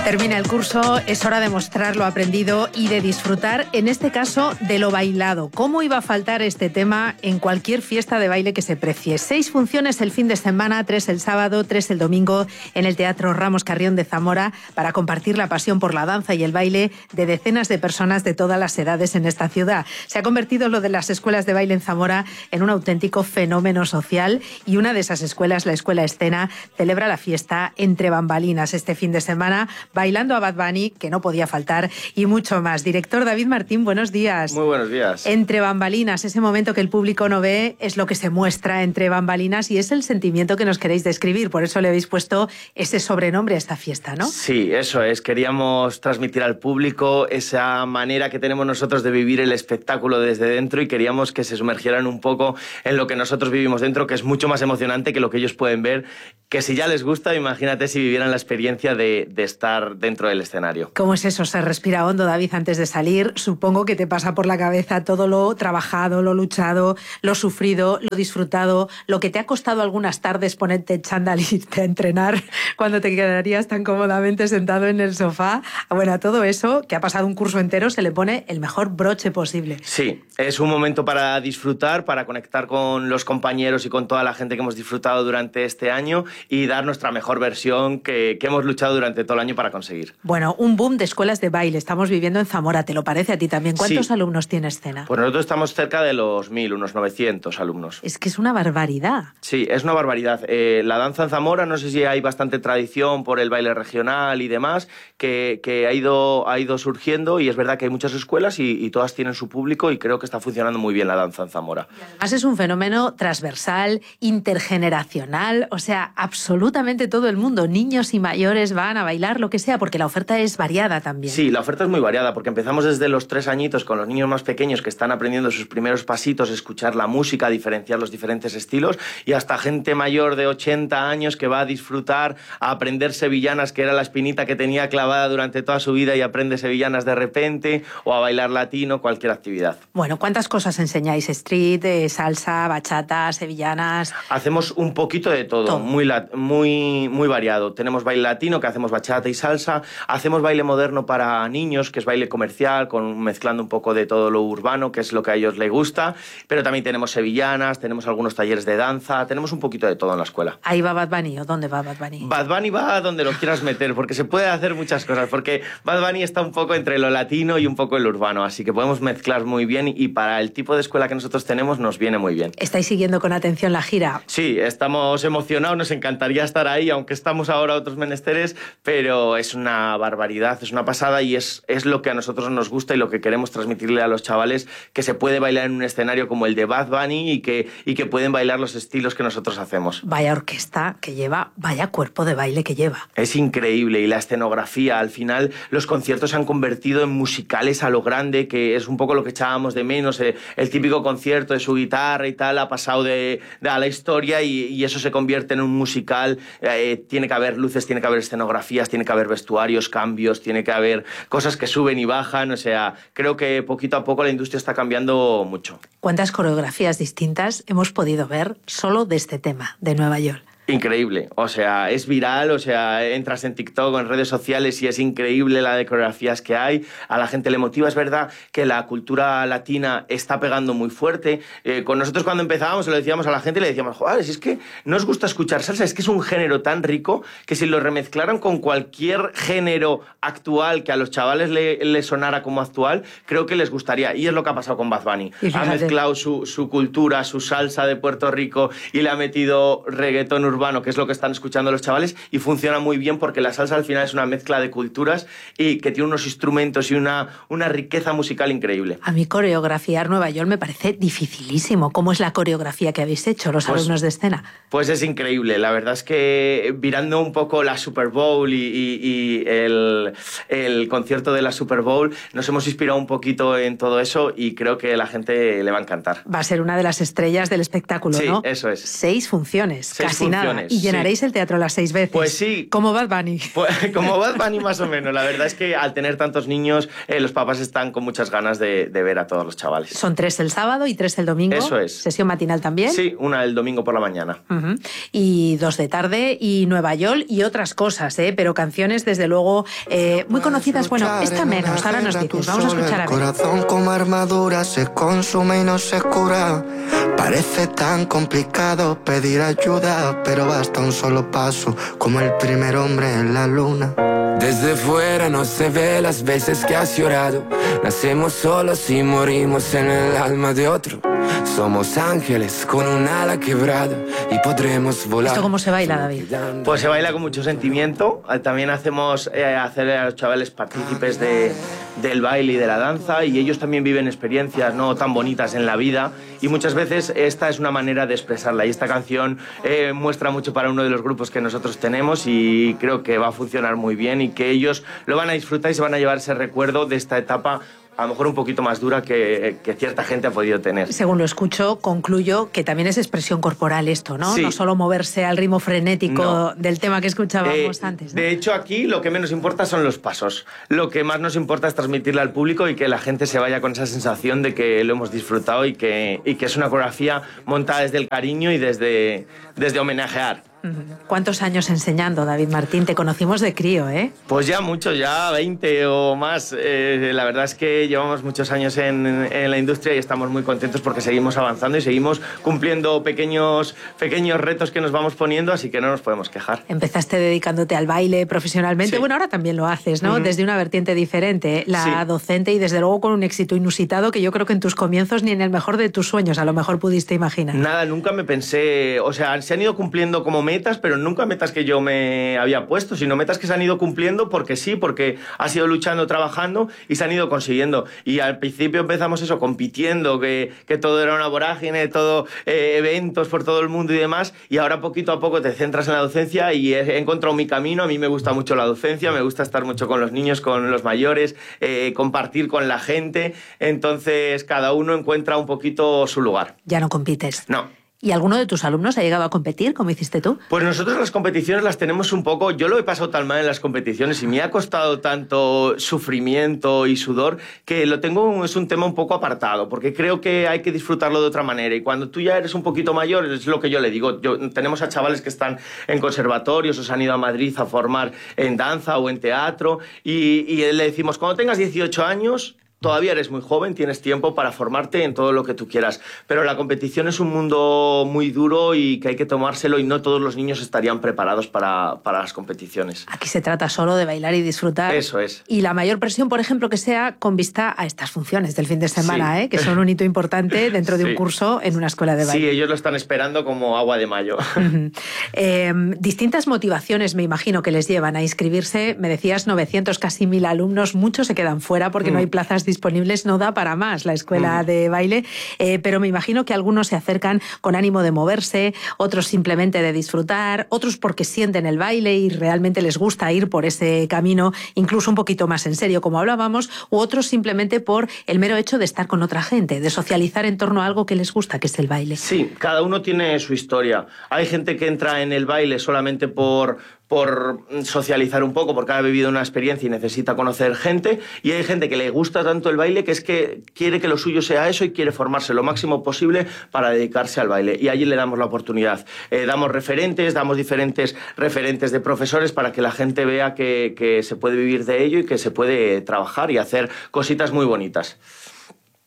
Termina el curso, es hora de mostrar lo aprendido y de disfrutar, en este caso, de lo bailado. ¿Cómo iba a faltar este tema en cualquier fiesta de baile que se precie? 6 funciones el fin de semana, 3 el sábado, 3 el domingo, en el Teatro Ramos Carrión de Zamora, para compartir la pasión por la danza y el baile de decenas de personas de todas las edades en esta ciudad. Se ha convertido lo de las escuelas de baile en Zamora en un auténtico fenómeno social, y una de esas escuelas, la Escuela Escena, celebra la fiesta Entre Bambalinas este fin de semana, bailando a Bad Bunny, que no podía faltar, y mucho más. Director David Martín, buenos días. Muy buenos días. Entre Bambalinas, ese momento que el público no ve, es lo que se muestra entre bambalinas, y es el sentimiento que nos queréis describir. Por eso le habéis puesto ese sobrenombre a esta fiesta, ¿no? Sí, eso es. Queríamos transmitir al público esa manera que tenemos nosotros de vivir el espectáculo desde dentro, y queríamos que se sumergieran un poco en lo que nosotros vivimos dentro, que es mucho más emocionante que lo que ellos pueden ver, que si ya les gusta, imagínate si vivieran la experiencia de estar dentro del escenario. ¿Cómo es eso? Se respira hondo, David, antes de salir. Supongo que te pasa por la cabeza todo lo trabajado, lo luchado, lo sufrido, lo disfrutado, lo que te ha costado algunas tardes ponerte chándal y irte a entrenar cuando te quedarías tan cómodamente sentado en el sofá. Bueno, a todo eso, que ha pasado un curso entero, se le pone el mejor broche posible. Sí, es un momento para disfrutar, para conectar con los compañeros y con toda la gente que hemos disfrutado durante este año, y dar nuestra mejor versión que hemos luchado durante todo el año para conseguir. Bueno, un boom de escuelas de baile estamos viviendo en Zamora, ¿te lo parece a ti también? ¿Cuántos alumnos tiene Escena? Pues nosotros estamos cerca de los 1000, unos 900 alumnos. Es que es una barbaridad. Sí, es una barbaridad. La danza en Zamora, no sé si hay bastante tradición por el baile regional y demás, que ha ido surgiendo, y es verdad que hay muchas escuelas y todas tienen su público, y creo que está funcionando muy bien la danza en Zamora. Y además es un fenómeno transversal, intergeneracional, o sea, absolutamente todo el mundo, niños y mayores van a bailar lo que sea, porque la oferta es variada también. Sí, la oferta es muy variada, porque empezamos desde los 3 añitos con los niños más pequeños que están aprendiendo sus primeros pasitos, escuchar la música, diferenciar los diferentes estilos, y hasta gente mayor de 80 años que va a disfrutar, a aprender sevillanas, que era la espinita que tenía clavada durante toda su vida, y aprende sevillanas de repente, o a bailar latino, cualquier actividad. Bueno, ¿cuántas cosas enseñáis? Street, salsa, bachata, sevillanas... Hacemos un poquito de todo. Muy variado. Tenemos baile latino, que hacemos bachata y salsa. Hacemos baile moderno para niños, que es baile comercial, mezclando un poco de todo lo urbano, que es lo que a ellos les gusta. Pero también tenemos sevillanas, tenemos algunos talleres de danza, tenemos un poquito de todo en la escuela. ¿Ahí va Bad Bunny o dónde va Bad Bunny? Bad Bunny va a donde lo quieras meter, porque se puede hacer muchas cosas, porque Bad Bunny está un poco entre lo latino y un poco el urbano, así que podemos mezclar muy bien, y para el tipo de escuela que nosotros tenemos nos viene muy bien. ¿Estáis siguiendo con atención la gira? Sí, estamos emocionados, nos encantaría estar ahí, aunque estamos ahora a otros menesteres, pero es una barbaridad, es una pasada, y es lo que a nosotros nos gusta y lo que queremos transmitirle a los chavales, que se puede bailar en un escenario como el de Bad Bunny, y que pueden bailar los estilos que nosotros hacemos. Vaya orquesta que lleva, vaya cuerpo de baile que lleva. Es increíble, y la escenografía, al final los conciertos se han convertido en musicales a lo grande, que es un poco lo que echábamos de menos, el típico concierto de su guitarra y tal ha pasado a la historia, y eso se convierte en un musical. Tiene que haber luces, tiene que haber escenografías, tiene que haber vestuarios, cambios, tiene que haber cosas que suben y bajan, o sea, creo que poquito a poco la industria está cambiando mucho. ¿Cuántas coreografías distintas hemos podido ver solo de este tema, de Nueva York? Increíble, o sea, es viral, o sea, entras en TikTok o en redes sociales y es increíble la de coreografías que hay, a la gente le motiva. Es verdad que la cultura latina está pegando muy fuerte. Con nosotros cuando empezábamos se lo decíamos a la gente, le decíamos, joder, si es que no os gusta escuchar salsa, es que es un género tan rico que si lo remezclaran con cualquier género actual que a los chavales le sonara como actual, creo que les gustaría, y es lo que ha pasado con Bad Bunny. Ha mezclado su cultura, su salsa de Puerto Rico, y le ha metido reggaetón urbano, que es lo que están escuchando los chavales, y funciona muy bien porque la salsa al final es una mezcla de culturas y que tiene unos instrumentos y una riqueza musical increíble. A mí coreografiar Nueva York me parece dificilísimo. ¿Cómo es la coreografía que habéis hecho los alumnos de Escena? Pues es increíble. La verdad es que mirando un poco la Super Bowl y el concierto de la Super Bowl, nos hemos inspirado un poquito en todo eso, y creo que a la gente le va a encantar. Va a ser una de las estrellas del espectáculo, sí, ¿no? Sí, eso es. 6 funciones, casi nada. funciones. Y llenaréis el teatro las 6 veces. Pues sí. Como Bad Bunny. Pues, como Bad Bunny más o menos. La verdad es que al tener tantos niños, los papás están con muchas ganas de ver a todos los chavales. Son 3 el sábado y 3 el domingo. Eso es. ¿Sesión matinal también? Sí, una el domingo por la mañana. Y 2 de tarde y Nueva York y otras cosas, pero canciones desde luego muy conocidas. Bueno, esta menos, ahora nos dices. Vamos a escuchar a ver. El corazón como armadura se consume y no se cura. Parece tan complicado pedir ayuda, pero basta un solo paso, como el primer hombre en la luna. Desde fuera no se ve las veces que has llorado. Nacemos solos y morimos en el alma de otro. Somos ángeles con un ala quebrada y podremos volar. ¿Esto cómo se baila, David? Pues se baila con mucho sentimiento. También hacemos hacer a los chavales partícipes del baile y de la danza, y ellos también viven experiencias no tan bonitas en la vida, y muchas veces esta es una manera de expresarla, y esta canción muestra mucho para uno de los grupos que nosotros tenemos, y creo que va a funcionar muy bien y que ellos lo van a disfrutar y se van a llevar ese recuerdo de esta etapa a lo mejor un poquito más dura que cierta gente ha podido tener. Según lo escucho, concluyo que también es expresión corporal esto, ¿no? Sí. No solo moverse al ritmo frenético del tema que escuchábamos antes, ¿no? De hecho, aquí lo que menos importa son los pasos. Lo que más nos importa es transmitirle al público y que la gente se vaya con esa sensación de que lo hemos disfrutado y que es una coreografía montada desde el cariño y desde homenajear. ¿Cuántos años enseñando, David Martín? Te conocimos de crío, ¿eh? Pues ya mucho, ya 20 o más. La verdad es que llevamos muchos años en la industria y estamos muy contentos porque seguimos avanzando y seguimos cumpliendo pequeños retos que nos vamos poniendo, así que no nos podemos quejar. Empezaste dedicándote al baile profesionalmente. Sí. Bueno, ahora también lo haces, ¿no? Desde una vertiente diferente, la docente, y desde luego con un éxito inusitado que yo creo que en tus comienzos ni en el mejor de tus sueños a lo mejor pudiste imaginar. Nada, nunca me pensé... O sea, se han ido cumpliendo como metas, pero nunca metas que yo me había puesto, sino metas que se han ido cumpliendo porque sí, porque has ido luchando, trabajando y se han ido consiguiendo. Y al principio empezamos eso, compitiendo, que todo era una vorágine, todo eventos por todo el mundo y demás, y ahora poquito a poco te centras en la docencia y he encontrado mi camino. A mí me gusta mucho la docencia, me gusta estar mucho con los niños, con los mayores, compartir con la gente, entonces cada uno encuentra un poquito su lugar. Ya no compites. No. ¿Y alguno de tus alumnos ha llegado a competir, como hiciste tú? Pues nosotros las competiciones las tenemos un poco... Yo lo he pasado tan mal en las competiciones y me ha costado tanto sufrimiento y sudor que lo tengo, es un tema un poco apartado, porque creo que hay que disfrutarlo de otra manera. Y cuando tú ya eres un poquito mayor, es lo que yo le digo. Tenemos a chavales que están en conservatorios o se han ido a Madrid a formar en danza o en teatro, y le decimos, cuando tengas 18 años... Todavía eres muy joven, tienes tiempo para formarte en todo lo que tú quieras, pero la competición es un mundo muy duro y que hay que tomárselo, y no todos los niños estarían preparados para las competiciones. Aquí se trata solo de bailar y disfrutar. Eso es. Y la mayor presión, por ejemplo, que sea con vista a estas funciones del fin de semana, Sí. que son un hito importante dentro de un curso en una escuela de baile. Sí, ellos lo están esperando como agua de mayo. Distintas motivaciones me imagino que les llevan a inscribirse. Me decías 900, casi 1000 alumnos, muchos se quedan fuera porque no hay plazas disponibles, no da para más la escuela de baile, pero me imagino que algunos se acercan con ánimo de moverse, otros simplemente de disfrutar, otros porque sienten el baile y realmente les gusta ir por ese camino, incluso un poquito más en serio, como hablábamos, u otros simplemente por el mero hecho de estar con otra gente, de socializar en torno a algo que les gusta, que es el baile. Sí, cada uno tiene su historia. Hay gente que entra en el baile solamente por socializar un poco, porque ha vivido una experiencia y necesita conocer gente, y hay gente que le gusta tanto el baile que es que quiere que lo suyo sea eso y quiere formarse lo máximo posible para dedicarse al baile, y allí le damos la oportunidad. Damos diferentes referentes de profesores para que la gente vea que se puede vivir de ello y que se puede trabajar y hacer cositas muy bonitas.